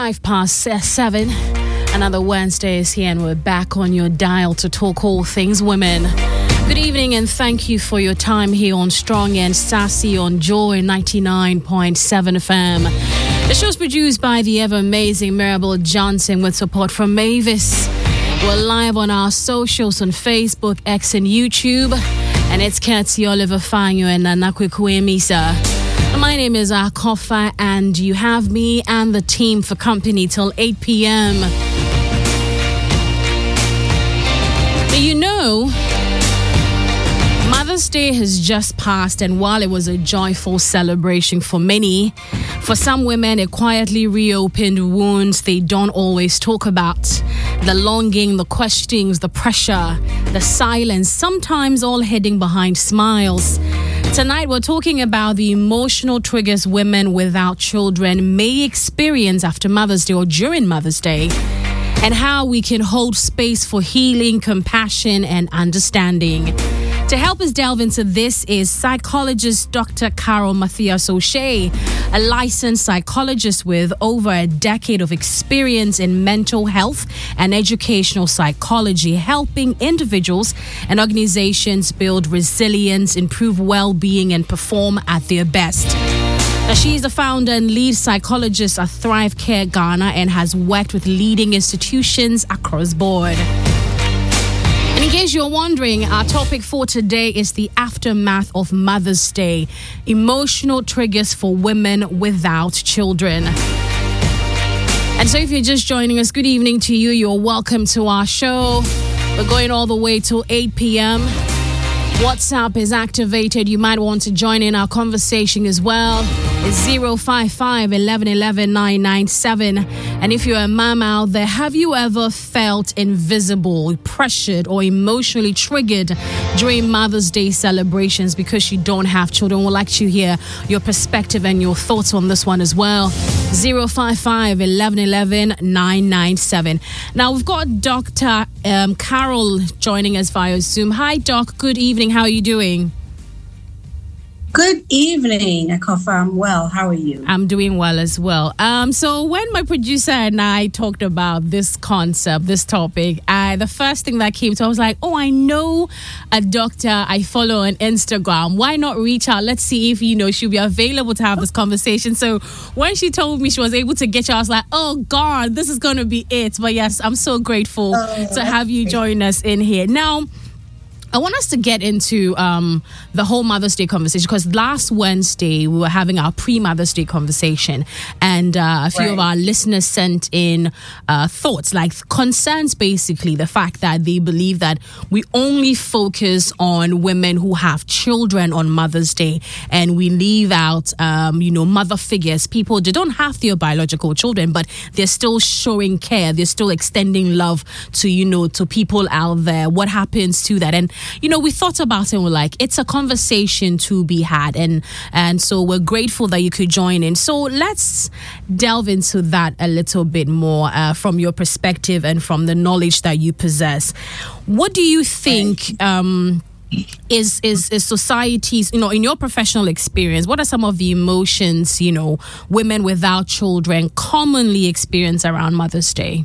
7. Another Wednesday is here and we're back on your dial to talk all things women. Good evening and thank you for your time here on Strong and Sassy on Joy 99.7 FM. The show's produced by the ever-amazing Maribel Johnson with support from Mavis. We're live on our socials on Facebook, X and YouTube. And it's Kathy Oliver Fanyo and Nanakwe Misa. My name is Akofa and you have me and the team for company till 8 p.m. You know, Mother's Day has just passed, and while it was a joyful celebration for many, for some women it quietly reopened wounds they don't always talk about. The longing, the questionings, the pressure, the silence, sometimes all hiding behind smiles. Tonight we're talking about the emotional triggers women without children may experience after Mother's Day or during Mother's Day, and how we can hold space for healing, compassion, and understanding. To help us delve into this is psychologist Dr. Carol Matthias O'Shea, a licensed psychologist with over a decade of experience in mental health and educational psychology, helping individuals and organizations build resilience, improve well-being, and perform at their best. Now, she is the founder and lead psychologist at Thrive Care Ghana and has worked with leading institutions across board. And in case you're wondering, our topic for today is the aftermath of Mother's Day, emotional triggers for women without children. And so if you're just joining us, good evening to you. You're welcome to our show. We're going all the way till 8 p.m. WhatsApp is activated. You might want to join in our conversation as well. It's 055 1111 997. And if you're a mom out there, have you ever felt invisible, pressured, or emotionally triggered during Mother's Day celebrations because you don't have children? We'd like to hear your perspective and your thoughts on this one as well. 055 1111 997. Now, we've got Dr. Carol joining us via Zoom. Hi, Doc. Good evening. How are you doing? Good evening, Akofa. I'm well. How are you? I'm doing well as well. So when my producer and I talked about this concept, this topic, the first thing that came to, I was like, oh, I know a doctor I follow on Instagram. Why not reach out? Let's see if, she'll be available to have this conversation. So when she told me she was able to get you, I was like, oh, God, this is going to be it. But yes, I'm so grateful to have you join us in here. Now, I want us to get into the whole Mother's Day conversation because last Wednesday we were having our pre-Mother's Day conversation and a few of our listeners sent in thoughts, like concerns, basically the fact that they believe that we only focus on women who have children on Mother's Day and we leave out, mother figures, people they don't have their biological children, but they're still showing care, they're still extending love to, to people out there. What happens to that? And we thought about it and we're like, it's a conversation to be had. And so we're grateful that you could join in. So let's delve into that a little bit more from your perspective and from the knowledge that you possess. What do you think is society's, in your professional experience, what are some of the emotions, women without children commonly experience around Mother's Day?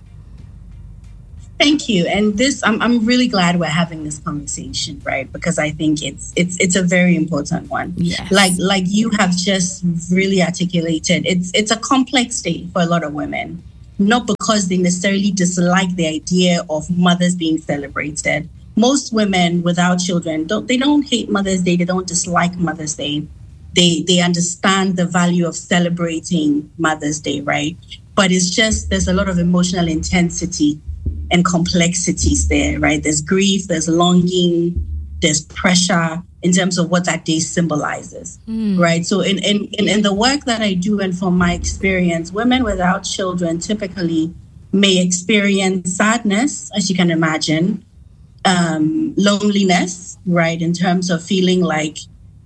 Thank you. And I'm really glad we're having this conversation, right? Because I think it's a very important one. Yes. Like you have just really articulated, it's a complex day for a lot of women, not because they necessarily dislike the idea of mothers being celebrated. Most women without children don't hate Mother's Day. They don't dislike Mother's Day. They understand the value of celebrating Mother's Day, right? But it's just there's a lot of emotional intensity and complexities there, right? There's grief, there's longing, there's pressure in terms of what that day symbolizes, right? So in the work that I do and from my experience, women without children typically may experience sadness, as you can imagine, loneliness, right? In terms of feeling like,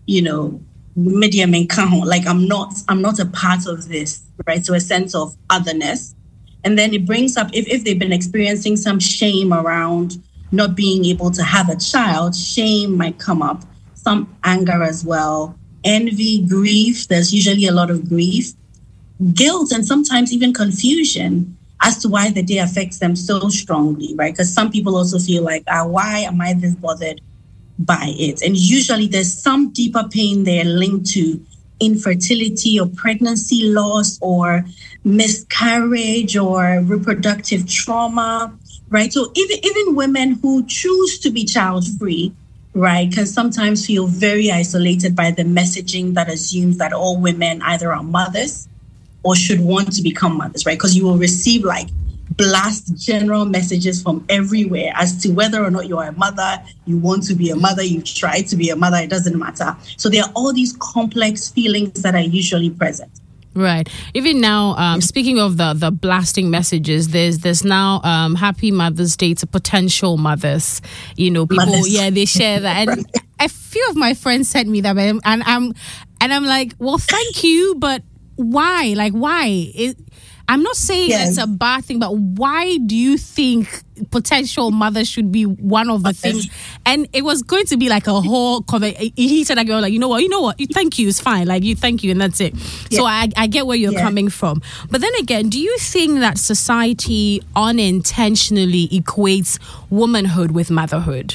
like I'm not a part of this, right? So a sense of otherness. And then it brings up, if they've been experiencing some shame around not being able to have a child, shame might come up, some anger as well, envy, grief. There's usually a lot of grief. guilt and sometimes even confusion as to why the day affects them so strongly, right? Because some people also feel like, why am I this bothered by it? And usually there's some deeper pain there linked to infertility or pregnancy loss or miscarriage or reproductive trauma, right? So even women who choose to be child-free, right, can sometimes feel very isolated by the messaging that assumes that all women either are mothers or should want to become mothers, right? Because you will receive like blast general messages from everywhere as to whether or not you're a mother, you want to be a mother, you try to be a mother, it doesn't matter. So there are all these complex feelings that are usually present. Right. Even now, speaking of the blasting messages, there's now Happy Mother's Day to potential mothers. You know, people, they share that. And a few of my friends sent me that, and I'm like, well, thank you, but why? Like, why? I'm not saying it's a bad thing, but why do you think potential mothers should be one of the things? And it was going to be like a whole comment. He said, like, you know what? Thank you. It's fine. Like, you thank you, and that's it. Yeah. So I get where you're coming from. But then again, do you think that society unintentionally equates womanhood with motherhood?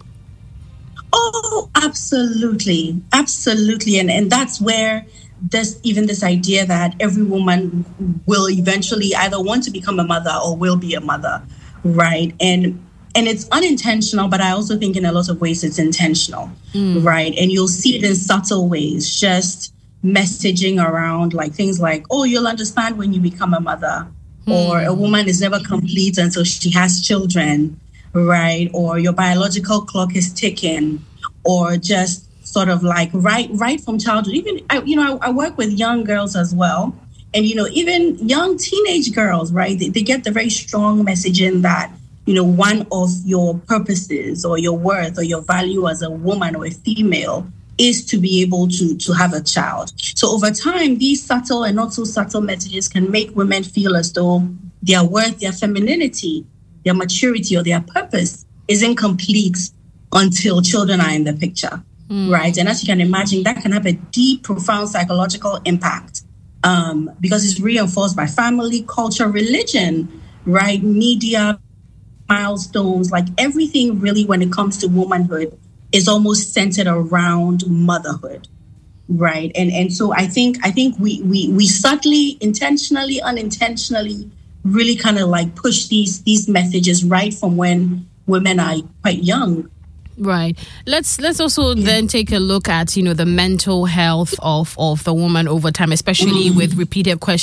Oh, absolutely. Absolutely. And that's where this idea that every woman will eventually either want to become a mother or will be a mother, right? And it's unintentional, but I also think in a lot of ways it's intentional, right? And you'll see it in subtle ways, just messaging around like things like, oh, you'll understand when you become a mother, or a woman is never complete until she has children, right? Or your biological clock is ticking, or just sort of like right from childhood. Even, I work with young girls as well. And, even young teenage girls, right? They get the very strong messaging that, one of your purposes or your worth or your value as a woman or a female is to be able to have a child. So over time, these subtle and not so subtle messages can make women feel as though their worth, their femininity, their maturity or their purpose isn't complete until children are in the picture. Right. And as you can imagine, that can have a deep, profound psychological impact because it's reinforced by family, culture, religion, right? Media, milestones, like everything really when it comes to womanhood is almost centered around motherhood. Right. And so I think we subtly, intentionally, unintentionally really kind of like push these messages right from when women are quite young. Right. Let's also then take a look at, the mental health of the woman over time, especially with repeated questions